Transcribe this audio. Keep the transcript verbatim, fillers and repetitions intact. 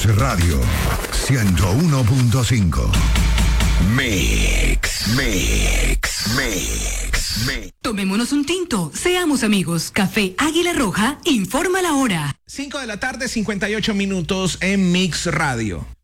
Mix Radio ciento uno punto cinco. Mix, Mix, Mix, Mix. Tomémonos un tinto, seamos amigos. Café Águila Roja informa la hora. cinco de la tarde, cincuenta y ocho minutos en Mix Radio.